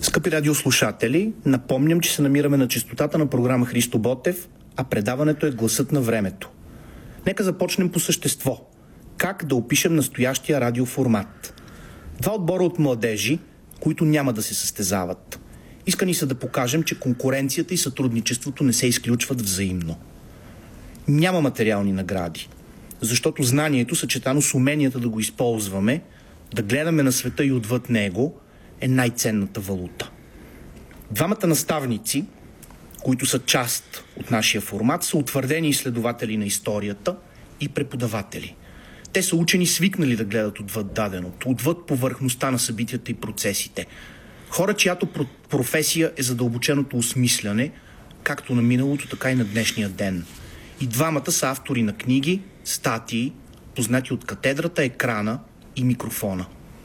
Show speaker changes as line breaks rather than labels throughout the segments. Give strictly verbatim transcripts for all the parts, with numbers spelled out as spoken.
Скъпи радиослушатели, напомням, че се намираме на честотата на програма Христо Ботев, а предаването е Гласът на времето. Нека започнем по същество. Как да опишем настоящия радиоформат? Два отбора от младежи, които няма да се състезават. Искани са да покажем, че конкуренцията и сътрудничеството не се изключват взаимно. Няма материални награди, защото знанието, съчетано с уменията да го използваме, да гледаме на света и отвъд него, е най-ценната валута. Двамата наставници, които са част от нашия формат, са утвърдени изследователи на историята и преподаватели. Те са учени свикнали да гледат отвъд даденото, отвъд повърхността на събитията и процесите. Хора, чиято професия е задълбоченото осмисляне, както на миналото, така и на днешния ден. И двамата са автори на книги, статии, познати от катедрата, екрана и микрофона.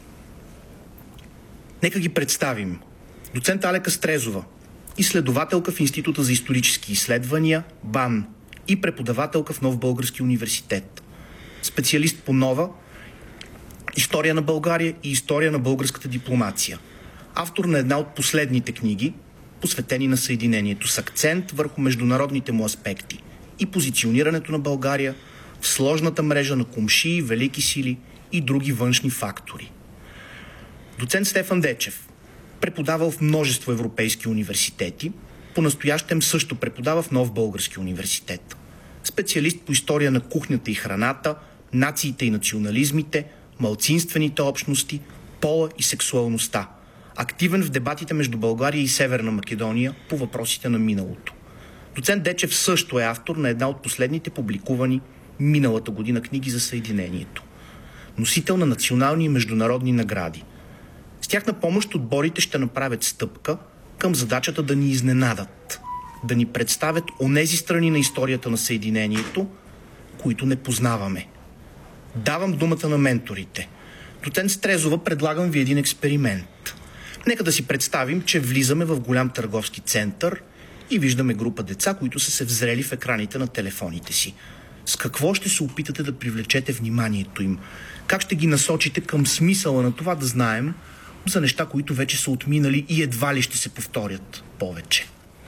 Нека ги представим. Доцент Алека Стрезова, изследователка в Института за исторически изследвания, БАН, и преподавателка в Нов български университет. Специалист по нова история на България и история на българската дипломация. Автор на една от последните книги, посветени на Съединението, с акцент върху международните му аспекти и позиционирането на България в сложната мрежа на комшии, велики сили и други външни фактори. Доцент Стефан Дечев, преподавал в множество европейски университети, по-настоящем също преподава в Нов български университет. Специалист по история на кухнята и храната, нациите и национализмите, малцинствените общности, пола и сексуалността. Активен в дебатите между България и Северна Македония по въпросите на миналото. Доцент Дечев също е автор на една от последните публикувани миналата година книги за Съединението. Носител на национални и международни награди. С тях на помощ отборите ще направят стъпка към задачата да ни изненадат, да ни представят онези страни на историята на Съединението, които не познаваме. Давам думата на менторите. Доцент Стрезова, предлагам ви един експеримент. Нека да си представим, че влизаме в голям търговски център и виждаме група деца, които са се взрели в екраните на телефоните си. С какво ще се опитате да привлечете вниманието им? Как ще ги насочите към смисъла на това да знаем за неща, които вече са отминали и едва ли ще се повторят повече?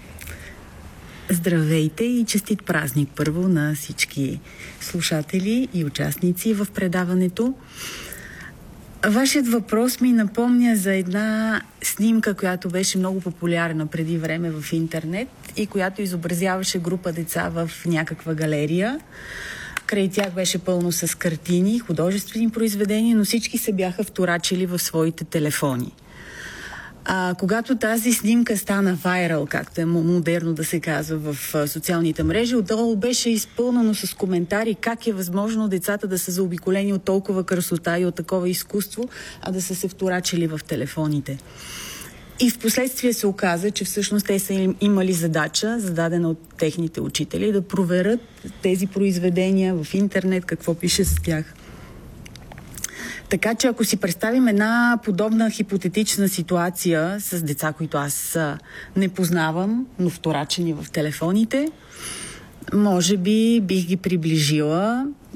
Здравейте и честит празник първо на всички слушатели и участници в предаването. Вашият въпрос ми напомня за една снимка, която беше много популярна преди време в интернет и която изобразяваше група деца в някаква галерия. Край тях беше пълно с картини, художествени произведения, но всички се бяха вторачили в своите телефони. А, когато тази снимка стана вайрал, както е модерно да се казва в а, социалните мрежи, отдолу беше изпълнено с коментари как е възможно децата да са заобиколени от толкова красота и от такова изкуство, а да са се вторачили в телефоните. И в последствие се оказа, че всъщност те са имали задача, зададена от техните учители, да проверят тези произведения в интернет, какво пише с тях. Така че ако си представим една подобна хипотетична ситуация с деца, които аз не познавам, но вторачени в телефоните, може би бих ги приближила